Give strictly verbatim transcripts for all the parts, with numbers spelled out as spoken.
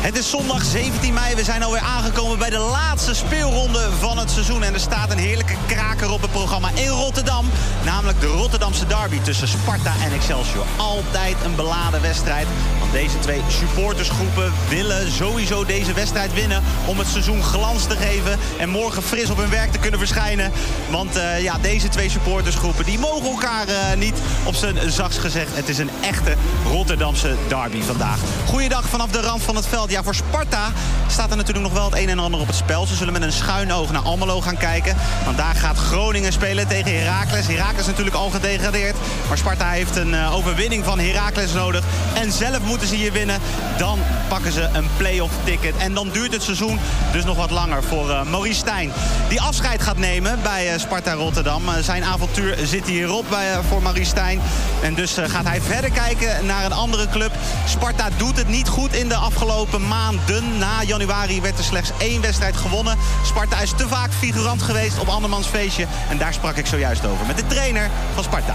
Het is zondag zeventien mei. We zijn alweer aangekomen bij de laatste speelronde van het seizoen. En er staat een heerlijke kraker op het programma in Rotterdam. Namelijk de Rotterdamse derby tussen Sparta en Excelsior. Altijd een beladen wedstrijd. Want deze twee supportersgroepen willen sowieso deze wedstrijd winnen. Om het seizoen glans te geven. En morgen fris op hun werk te kunnen verschijnen. Want uh, ja, deze twee supportersgroepen die mogen elkaar uh, niet op zijn zachts gezegd. Het is een echte Rotterdamse derby vandaag. Goeiedag vanaf de rand van het veld. Ja, voor Sparta staat er natuurlijk nog wel het een en ander op het spel. Ze zullen met een schuin oog naar Almelo gaan kijken. Want daar gaat Groningen spelen tegen Heracles. Heracles is natuurlijk al gedegradeerd. Maar Sparta heeft een uh, overwinning van Heracles nodig. En zelf moeten ze hier winnen. Dan pakken ze een play-off ticket. En dan duurt het seizoen dus nog wat langer voor uh, Maurice Stijn. Die afscheid gaat nemen bij uh, Sparta Rotterdam. Uh, zijn avontuur zit hierop bij, uh, voor Maurice Stijn. En dus uh, gaat hij verder kijken naar een andere club. Sparta doet het niet goed in de afgelopen maanden. Na januari werd er slechts één wedstrijd gewonnen. Sparta is te vaak figurant geweest op andermans feestje. En daar sprak ik zojuist over met de trainer van Sparta.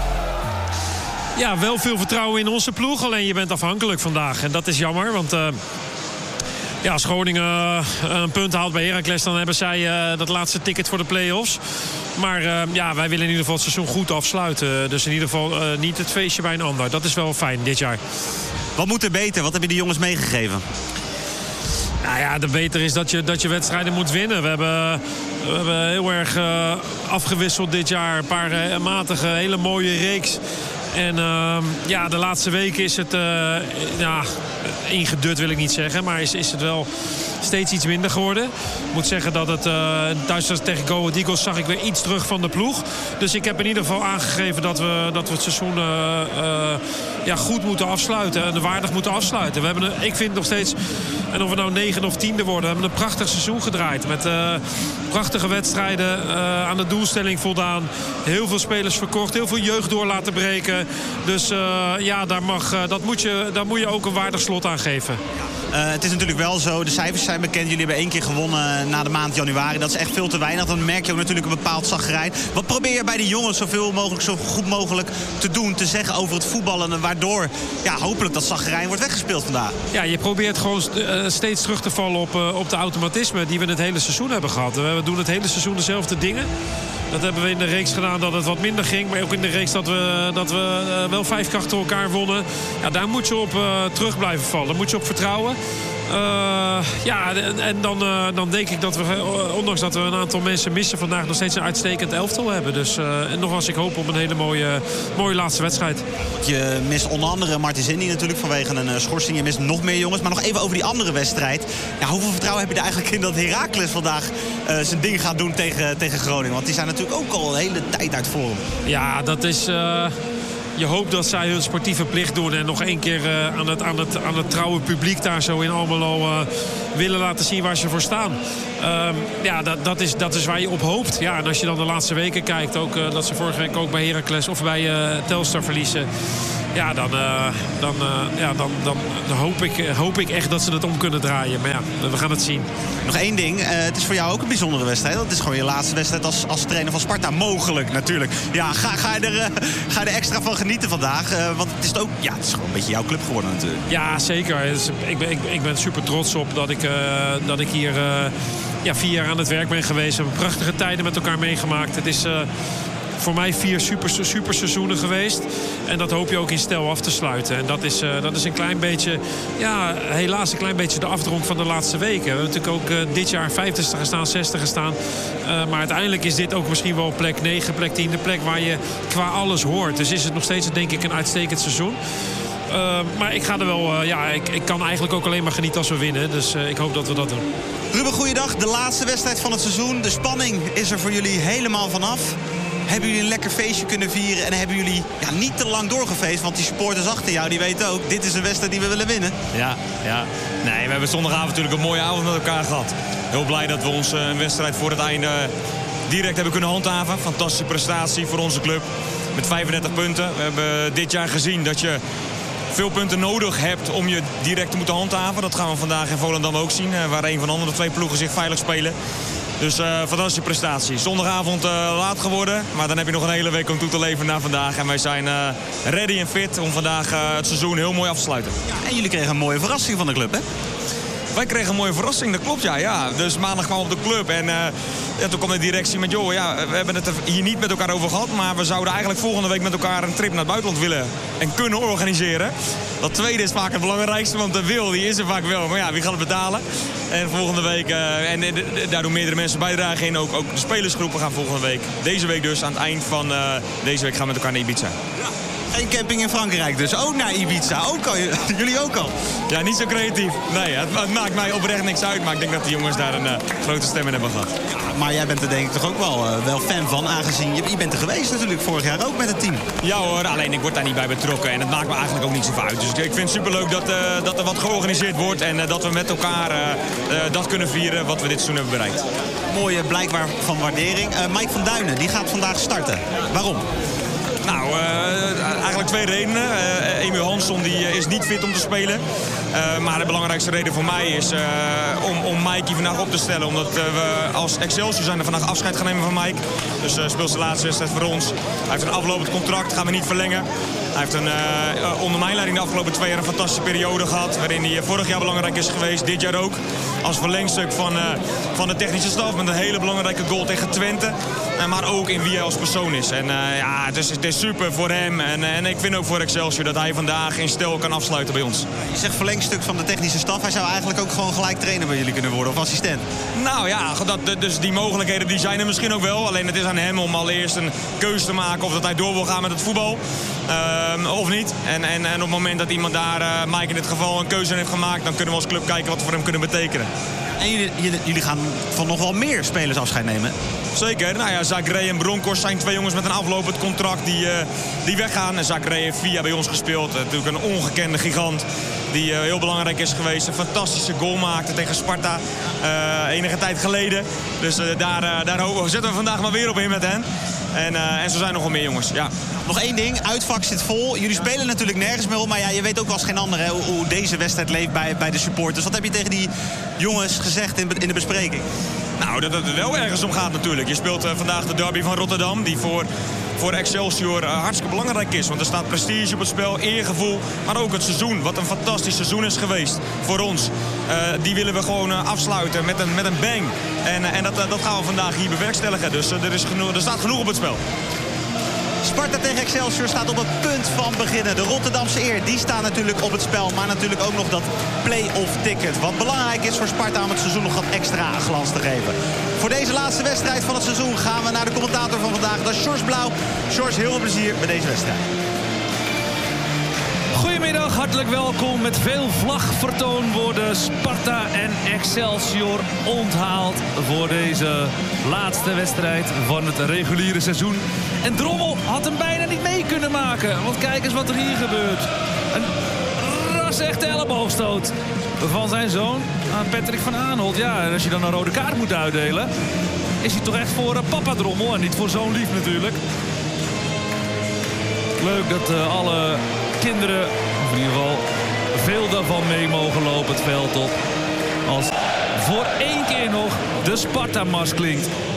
Ja, wel veel vertrouwen in onze ploeg. Alleen je bent afhankelijk vandaag. En dat is jammer, want... Uh... Ja, als Groningen uh, een punt haalt bij Heracles... dan hebben zij uh, dat laatste ticket voor de play-offs. Maar uh, ja, wij willen in ieder geval het seizoen goed afsluiten. Dus in ieder geval uh, niet het feestje bij een ander. Dat is wel fijn dit jaar. Wat moet er beter? Wat heb je de jongens meegegeven? Nou ja, de beter is dat je, dat je wedstrijden moet winnen. We hebben, we hebben heel erg uh, afgewisseld dit jaar. Een paar uh, matige, hele mooie reeks. En uh, ja, de laatste weken is het... Uh, ja, ingedut wil ik niet zeggen, maar is, is het wel steeds iets minder geworden. Ik moet zeggen dat het uh, thuis tegen Go Ahead Eagles zag ik weer iets terug van de ploeg. Dus ik heb in ieder geval aangegeven dat we, dat we het seizoen uh, uh, ja, goed moeten afsluiten. En waardig moeten afsluiten. We hebben een, ik vind nog steeds, en of we nou negen of tiende worden, we hebben een prachtig seizoen gedraaid. Met uh, prachtige wedstrijden, uh, aan de doelstelling voldaan. Heel veel spelers verkocht, heel veel jeugd door laten breken. Dus uh, ja, daar, mag, uh, dat moet je, daar moet je ook een waardig slot aan geven. Uh, het is natuurlijk wel zo, de cijfers zijn bekend. Jullie hebben één keer gewonnen na de maand januari. Dat is echt veel te weinig. Dan merk je ook natuurlijk een bepaald zagrijn. Wat probeer je bij de jongens zoveel mogelijk, zo goed mogelijk te doen, te zeggen over het voetballen, waardoor ja, hopelijk dat zagrijn wordt weggespeeld vandaag? Ja, je probeert gewoon uh, steeds terug te vallen op, uh, op de automatismen die we het hele seizoen hebben gehad. We doen het hele seizoen dezelfde dingen. Dat hebben we in de reeks gedaan dat het wat minder ging. Maar ook in de reeks dat we, dat we uh, wel vijf keer achter elkaar wonnen. Ja, daar moet je op uh, terug blijven vallen. Daar moet je op vertrouwen. Uh, ja, en, en dan, uh, dan denk ik dat we, uh, ondanks dat we een aantal mensen missen vandaag, nog steeds een uitstekend elftal hebben. Dus uh, en nogmaals, ik hoop op een hele mooie, mooie laatste wedstrijd. Je mist onder andere Martin Zindi natuurlijk vanwege een uh, schorsing. Je mist nog meer jongens. Maar nog even over die andere wedstrijd. Ja, hoeveel vertrouwen heb je er eigenlijk in dat Heracles vandaag uh, zijn ding gaat doen tegen, tegen Groningen? Want die zijn natuurlijk ook al een hele tijd uit vorm. Ja, dat is... Uh... Je hoopt dat zij hun sportieve plicht doen en nog één keer uh, aan, het, aan, het, aan het trouwe publiek daar zo in Almelo uh, willen laten zien waar ze voor staan. Um, ja, dat, dat, is, dat is waar je op hoopt. Ja, en als je dan de laatste weken kijkt, ook uh, dat ze vorige week ook bij Heracles of bij uh, Telstar verliezen. Ja, dan, uh, dan, uh, ja, dan, dan, dan hoop, ik, hoop ik echt dat ze het om kunnen draaien. Maar ja, we gaan het zien. Nog één ding. Uh, het is voor jou ook een bijzondere wedstrijd. Het is gewoon je laatste wedstrijd als, als trainer van Sparta. Mogelijk, natuurlijk. Ja, ga, ga, je, er, uh, ga je er extra van genieten vandaag? Uh, want het is, ook, ja, het is gewoon een beetje jouw club geworden natuurlijk. Ja, zeker. Is, ik, ben, ik, ik ben super trots op dat ik, uh, dat ik hier uh, ja, vier jaar aan het werk ben geweest. We hebben prachtige tijden met elkaar meegemaakt. Het is... Uh, voor mij vier super, super seizoenen geweest. En dat hoop je ook in stijl af te sluiten. En dat is, uh, dat is een klein beetje, ja, helaas een klein beetje de afdronk van de laatste weken. We hebben natuurlijk ook uh, dit jaar vijftigste gestaan, zestigste gestaan. Uh, maar uiteindelijk is dit ook misschien wel plek negen, plek tien. De plek waar je qua alles hoort. Dus is het nog steeds, denk ik, een uitstekend seizoen. Uh, maar ik ga er wel, uh, ja, ik, ik kan eigenlijk ook alleen maar genieten als we winnen. Dus uh, ik hoop dat we dat doen. Ruben, goeiedag. De laatste wedstrijd van het seizoen. De spanning is er voor jullie helemaal vanaf. Hebben jullie een lekker feestje kunnen vieren en hebben jullie ja, niet te lang doorgefeest? Want die supporters achter jou, die weten ook, dit is een wedstrijd die we willen winnen. Ja, ja. Nee, we hebben zondagavond natuurlijk een mooie avond met elkaar gehad. Heel blij dat we onze uh, wedstrijd voor het einde direct hebben kunnen handhaven. Fantastische prestatie voor onze club met vijfendertig punten. We hebben dit jaar gezien dat je veel punten nodig hebt om je direct te moeten handhaven. Dat gaan we vandaag in Volendam ook zien, uh, waar een van de andere twee ploegen zich veilig spelen. Dus uh, fantastische prestatie. Zondagavond uh, laat geworden. Maar dan heb je nog een hele week om toe te leven naar vandaag. En wij zijn uh, ready en fit om vandaag uh, het seizoen heel mooi af te sluiten. Ja, en jullie kregen een mooie verrassing van de club, hè? Wij kregen een mooie verrassing, dat klopt, ja. ja. Dus maandag kwam op de club en uh, ja, toen kwam de directie met... joh, ja, we hebben het er hier niet met elkaar over gehad... maar we zouden eigenlijk volgende week met elkaar een trip naar het buitenland willen en kunnen organiseren. Dat tweede is vaak het belangrijkste, want de wil die is er vaak wel. Maar ja, wie gaat het betalen? En volgende week, uh, en uh, daar doen meerdere mensen bijdragen in. Ook, ook de spelersgroepen gaan volgende week. Deze week dus, aan het eind van uh, deze week gaan we met elkaar naar Ibiza. Ja. Geen camping in Frankrijk dus, ook naar Ibiza. Ook al, jullie ook al? Ja, niet zo creatief. Nee, het, het maakt mij oprecht niks uit. Maar ik denk dat de jongens daar een uh, grote stem in hebben gehad. Ja, maar jij bent er denk ik toch ook wel, uh, wel fan van, aangezien je, je bent er geweest natuurlijk vorig jaar ook met het team. Ja hoor, alleen ik word daar niet bij betrokken. En het maakt me eigenlijk ook niet zoveel uit. Dus ik, ik vind het superleuk dat, uh, dat er wat georganiseerd wordt. En uh, dat we met elkaar uh, uh, dat kunnen vieren wat we dit seizoen hebben bereikt. Mooie blijkbaar van waardering. Uh, Mike van Duinen, die gaat vandaag starten. Waarom? Nou, uh, eigenlijk twee redenen. Uh, Emiel Hansson die, uh, is niet fit om te spelen. Uh, maar de belangrijkste reden voor mij is uh, om, om Mike vandaag op te stellen. Omdat uh, we als Excelsior zijn er vandaag afscheid gaan nemen van Mike. Dus uh, speelt zijn laatste wedstrijd voor ons. Hij heeft een aflopend contract, gaan we niet verlengen. Hij heeft een, uh, onder mijn leiding de afgelopen twee jaar een fantastische periode gehad. Waarin hij vorig jaar belangrijk is geweest, dit jaar ook. Als verlengstuk van, uh, van de technische staf met een hele belangrijke goal tegen Twente. Uh, maar ook in wie hij als persoon is. En uh, ja, het is, het is super voor hem. En, en ik vind ook voor Excelsior dat hij vandaag in stijl kan afsluiten bij ons. Je zegt verlengstuk van de technische staf. Hij zou eigenlijk ook gewoon gelijk trainer bij jullie kunnen worden of assistent. Nou ja, dat, dus die mogelijkheden die zijn er misschien ook wel. Alleen het is aan hem om allereerst een keuze te maken of dat hij door wil gaan met het voetbal. Uh, of niet. En, en, en op het moment dat iemand daar, uh, Mike in dit geval, een keuze heeft gemaakt... dan kunnen we als club kijken wat we voor hem kunnen betekenen. En jullie, jullie gaan van nog wel meer spelers afscheid nemen? Zeker. Nou ja, Zagré en Bronkhorst zijn twee jongens met een aflopend contract die, uh, die weggaan. En Zagré heeft via bij ons gespeeld. Uh, natuurlijk een ongekende gigant die uh, heel belangrijk is geweest. Een fantastische goal maakte tegen Sparta uh, enige tijd geleden. Dus uh, daar, uh, daar zetten we vandaag maar weer op in met hen. En, uh, en zo zijn nog wel meer jongens, ja. Nog één ding, uitvak zit vol. Jullie spelen natuurlijk nergens meer op. Maar ja, je weet ook als geen ander hè, hoe, hoe deze wedstrijd leeft bij, bij de supporters. Wat heb je tegen die jongens gezegd in, in de bespreking? Nou, dat het wel ergens om gaat natuurlijk. Je speelt uh, vandaag de derby van Rotterdam. Die voor, voor Excelsior uh, hartstikke belangrijk is. Want er staat prestige op het spel, eergevoel. Maar ook het seizoen, wat een fantastisch seizoen is geweest voor ons. Uh, die willen we gewoon uh, afsluiten met een, met een bang. En, uh, en dat, uh, dat gaan we vandaag hier bewerkstelligen. Dus uh, er, is genoeg, er staat genoeg op het spel. Sparta tegen Excelsior staat op het punt van beginnen. De Rotterdamse eer, die staat natuurlijk op het spel. Maar natuurlijk ook nog dat play-off ticket. Wat belangrijk is voor Sparta om het seizoen nog wat extra glans te geven. Voor deze laatste wedstrijd van het seizoen gaan we naar de commentator van vandaag. Dat is Sjors Blauw. Sjors, heel veel plezier bij deze wedstrijd. Goedemiddag, hartelijk welkom. Met veel vlagvertoon worden Sparta en Excelsior onthaald voor deze laatste wedstrijd van het reguliere seizoen. En Drommel had hem bijna niet mee kunnen maken. Want kijk eens wat er hier gebeurt. Een ras-echte elleboogstoot van zijn zoon aan Patrick van Aanholt. Ja, en als je dan een rode kaart moet uitdelen, is hij toch echt voor uh, papa Drommel en niet voor zoon Lief natuurlijk. Leuk dat uh, alle kinderen, of in ieder geval veel daarvan mee mogen lopen het veld op. Als voor één keer nog de Sparta-mars klinkt.